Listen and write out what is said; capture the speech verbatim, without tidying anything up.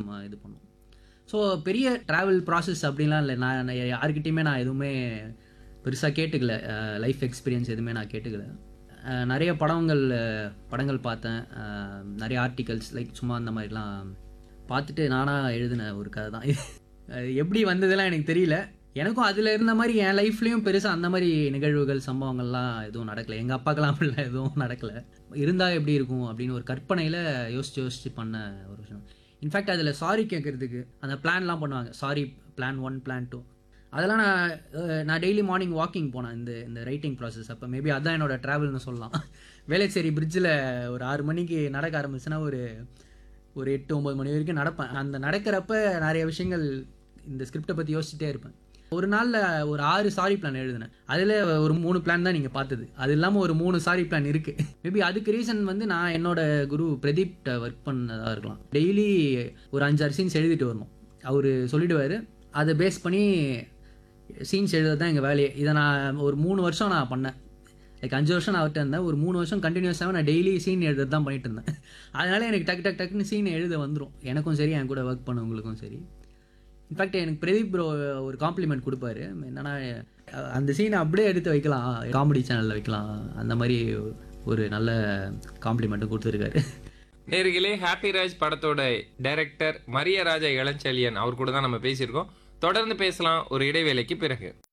நம்ம இது பண்ணுவோம். ஸோ பெரிய ட்ராவல் ப்ராசஸ் அப்படின்லாம் இல்லை. நான் நான் யார்கிட்டயுமே நான் எதுவுமே பெருசாக கேட்டுக்கல. லைஃப் எக்ஸ்பீரியன்ஸ் எதுவுமே நான் கேட்டுக்கல. அஹ் நிறைய படங்கள் அஹ் படங்கள் பார்த்தேன். அஹ் நிறைய ஆர்டிகல்ஸ் லைக் சும்மா அந்த மாதிரிலாம் பார்த்துட்டு நானாக எழுதின ஒரு கதை தான். அது எப்படி வந்ததெல்லாம் எனக்கு தெரியல. எனக்கும் அதில் இருந்த மாதிரி என் லைஃப்லேயும் பெருசாக அந்த மாதிரி நிகழ்வுகள் சம்பவங்கள்லாம் எதுவும் நடக்கலை. எங்கள் அப்பாக்கெல்லாம் அப்படிலாம் எதுவும் நடக்கலை. இருந்தால் எப்படி இருக்கும் அப்படின்னு ஒரு கற்பனையில் யோசிச்சு யோசிச்சு பண்ண ஒரு விஷயம். இன்ஃபேக்ட் அதில் சாரி கேட்குறதுக்கு அந்த பிளான்லாம் பண்ணுவாங்க. Sorry plan one plan two அதெல்லாம் நான் அஹ் நான் டெய்லி மார்னிங் வாக்கிங் போனேன் இந்த இந்த ரைட்டிங் ப்ராசஸ் அப்போ. மேபி அதுதான் என்னோட ட்ராவல்னு சொல்லலாம். வேளச்சேரி பிரிட்ஜில் ஒரு ஆறு மணிக்கு நடக்க ஆரம்பிச்சுன்னா ஒரு ஒரு எட்டு ஒம்பது மணி வரைக்கும் நடப்பேன். அந்த நடக்கிறப்ப நிறைய விஷயங்கள் இந்த ஸ்கிரிப்டை பற்றி யோசிச்சுட்டே இருப்பேன். ஒரு நாளில் ஒரு ஆறு சாரி பிளான் எழுதினேன். அதில் ஒரு மூணு பிளான் தான் நீங்கள் பார்த்தது. அது இல்லாமல் ஒரு மூணு சாரி பிளான் இருக்குது. மேபி அதுக்கு ரீசன் வந்து நான் என்னோட குரு பிரதீப்ட ஒர்க் பண்ணதாக இருக்கலாம். டெய்லி ஒரு அஞ்சாறு சீன்ஸ் எழுதிட்டு வரணும். அவர் சொல்லிடுவார். அதை பேஸ் பண்ணி சீன்ஸ் எழுத தான் எங்கள் வேலையே. இதை நான் ஒரு மூணு வருஷம் நான் பண்ணேன். லைக் அஞ்சு வருஷம் நான் அவர்கிட்ட இருந்தேன். ஒரு மூணு வருஷம் கண்டினியூஸாக நான் டெய்லி சீன் எழுதுறது தான் பண்ணிட்டு இருந்தேன். அதனால எனக்கு டக்கு டக்கு டக்குன்னு சீன் எழுத வந்துடும். எனக்கும் சரி, என் கூட ஒர்க் பண்ணவங்களுக்கும் சரி. இன்ஃபேக்ட் எனக்கு பிரதீப் ப்ரோ ஒரு காம்ப்ளிமெண்ட் கொடுப்பாரு. என்னன்னா, அந்த சீனை அப்படியே எடுத்து வைக்கலாம், காமெடி சேனலில் வைக்கலாம், அந்த மாதிரி ஒரு நல்ல காம்ப்ளிமெண்ட்டும் கொடுத்துருக்காரு. நேர்களே, ஹாப்பி ராஜ் படத்தோட டைரக்டர் மரியராஜா இளஞ்செழியன் அவர் கூட தான் நம்ம பேசியிருக்கோம். தொடர்ந்து பேசலாம் ஒரு இடைவேளைக்கு பிறகு.